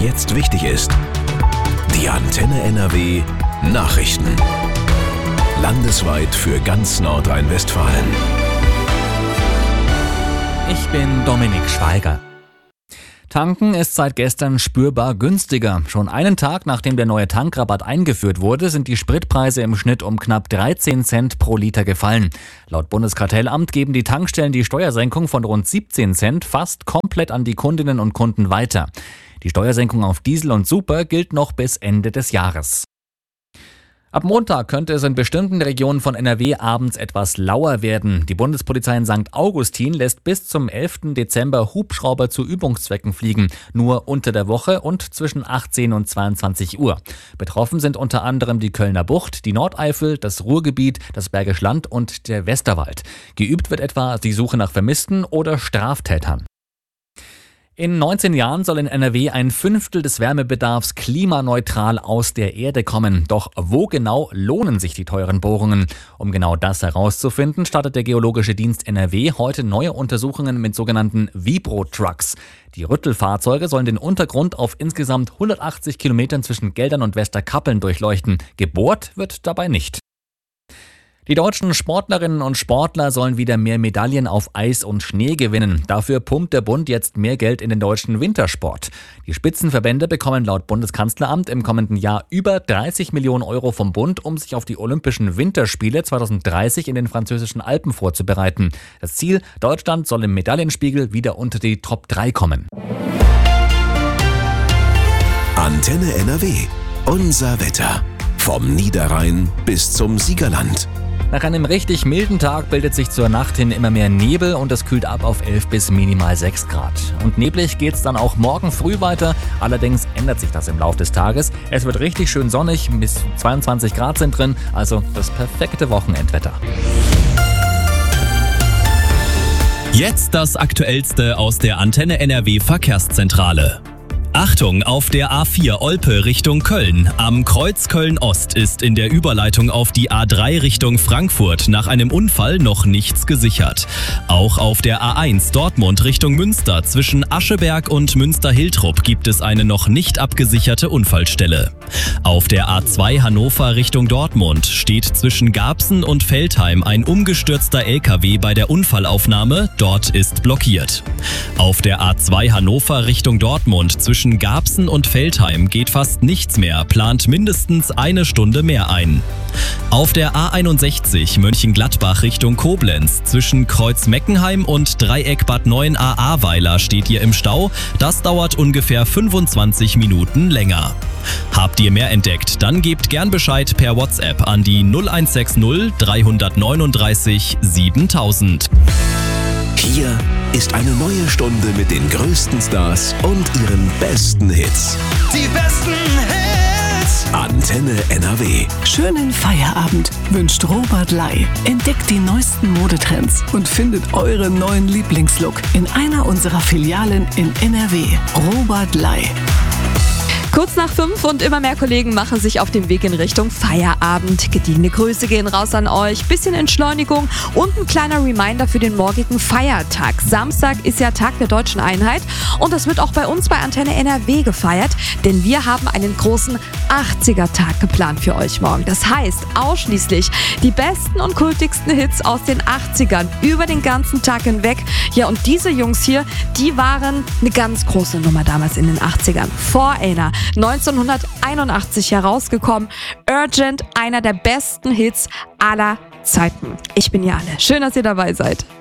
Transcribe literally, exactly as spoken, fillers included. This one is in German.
jetzt wichtig ist. Die Antenne N R W Nachrichten. Landesweit für ganz Nordrhein-Westfalen. Ich bin Dominik Schweiger. Tanken ist seit gestern spürbar günstiger. Schon einen Tag nachdem der neue Tankrabatt eingeführt wurde, sind die Spritpreise im Schnitt um knapp dreizehn Cent pro Liter gefallen. Laut Bundeskartellamt geben die Tankstellen die Steuersenkung von rund siebzehn Cent fast komplett an die Kundinnen und Kunden weiter. Die Steuersenkung auf Diesel und Super gilt noch bis Ende des Jahres. Ab Montag könnte es in bestimmten Regionen von N R W abends etwas lauer werden. Die Bundespolizei in Sankt Augustin lässt bis zum elften Dezember Hubschrauber zu Übungszwecken fliegen. Nur unter der Woche und zwischen achtzehn und zweiundzwanzig Uhr. Betroffen sind unter anderem die Kölner Bucht, die Nordeifel, das Ruhrgebiet, das Bergische Land und der Westerwald. Geübt wird etwa die Suche nach Vermissten oder Straftätern. In neunzehn Jahren soll in N R W ein Fünftel des Wärmebedarfs klimaneutral aus der Erde kommen. Doch wo genau lohnen sich die teuren Bohrungen? Um genau das herauszufinden, startet der Geologische Dienst N R W heute neue Untersuchungen mit sogenannten Vibro-Trucks. Die Rüttelfahrzeuge sollen den Untergrund auf insgesamt hundertachtzig Kilometern zwischen Geldern und Westerkappeln durchleuchten. Gebohrt wird dabei nicht. Die deutschen Sportlerinnen und Sportler sollen wieder mehr Medaillen auf Eis und Schnee gewinnen. Dafür pumpt der Bund jetzt mehr Geld in den deutschen Wintersport. Die Spitzenverbände bekommen laut Bundeskanzleramt im kommenden Jahr über dreißig Millionen Euro vom Bund, um sich auf die Olympischen Winterspiele zweitausenddreißig in den französischen Alpen vorzubereiten. Das Ziel: Deutschland soll im Medaillenspiegel wieder unter die Top drei kommen. Antenne N R W. Unser Wetter. Vom Niederrhein bis zum Siegerland. Nach einem richtig milden Tag bildet sich zur Nacht hin immer mehr Nebel und es kühlt ab auf elf bis minimal sechs Grad. Und neblig geht's dann auch morgen früh weiter. Allerdings ändert sich das im Laufe des Tages. Es wird richtig schön sonnig, bis zweiundzwanzig Grad sind drin, also das perfekte Wochenendwetter. Jetzt das Aktuellste aus der Antenne N R W Verkehrszentrale. Achtung, auf der A vier Olpe Richtung Köln. Am Kreuz Köln-Ost ist in der Überleitung auf die A drei Richtung Frankfurt nach einem Unfall noch nichts gesichert. Auch auf der A eins Dortmund Richtung Münster zwischen Ascheberg und Münster-Hiltrup gibt es eine noch nicht abgesicherte Unfallstelle. Auf der A zwei Hannover Richtung Dortmund steht zwischen Garbsen und Veltheim ein umgestürzter L K W bei der Unfallaufnahme. Dort ist blockiert. Auf der A zwei Hannover Richtung Dortmund zwischen Zwischen Garbsen und Veltheim geht fast nichts mehr, plant mindestens eine Stunde mehr ein. Auf der A einundsechzig Mönchengladbach Richtung Koblenz zwischen Kreuz Meckenheim und Dreieck Bad neun a Ahrweiler steht ihr im Stau. Das dauert ungefähr fünfundzwanzig Minuten länger. Habt ihr mehr entdeckt? Dann gebt gern Bescheid per WhatsApp an die null eins sechs null drei neun drei siebentausend. Hier ist eine neue Stunde mit den größten Stars und ihren besten Hits. Die besten Hits! Antenne N R W. Schönen Feierabend wünscht Robert Lai. Entdeckt die neuesten Modetrends und findet euren neuen Lieblingslook in einer unserer Filialen in N R W. Robert Lai. Kurz nach fünf und immer mehr Kollegen machen sich auf den Weg in Richtung Feierabend. Gediegene Grüße gehen raus an euch, bisschen Entschleunigung und ein kleiner Reminder für den morgigen Feiertag. Samstag ist ja Tag der Deutschen Einheit und das wird auch bei uns bei Antenne N R W gefeiert, denn wir haben einen großen achtziger-Tag geplant für euch morgen. Das heißt ausschließlich die besten und kultigsten Hits aus den achtzigern über den ganzen Tag hinweg. Ja, und diese Jungs hier, die waren eine ganz große Nummer damals in den achtzigern. Foreigner, neunzehnhunderteinundachtzig herausgekommen. Urgent, einer der besten Hits aller Zeiten. Ich bin Jane. Schön, dass ihr dabei seid.